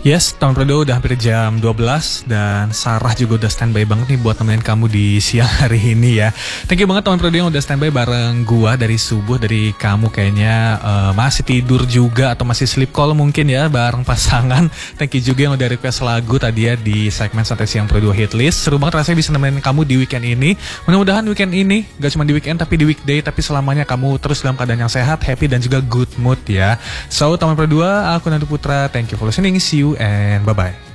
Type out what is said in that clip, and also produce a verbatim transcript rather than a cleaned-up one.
Yes, tahun Prodo udah hampir jam dua belas dan Sarah juga udah standby banget nih buat nemenin kamu di siang hari ini ya. Thank you banget teman Prodo yang udah standby bareng gua dari subuh. Dari kamu kayaknya uh, masih tidur juga atau masih sleep call mungkin ya bareng pasangan. Thank you juga yang udah request lagu tadi ya di segmen Santai Siang Prodo Hitlist. Seru banget rasanya bisa nemenin kamu di weekend ini. Mudah-mudahan weekend ini gak cuma di weekend tapi di weekday, tapi selamanya kamu terus dalam keadaan yang sehat, happy dan juga good mood ya. So teman Prodo, aku Nando Putra, thank you for listening, see you and bye-bye.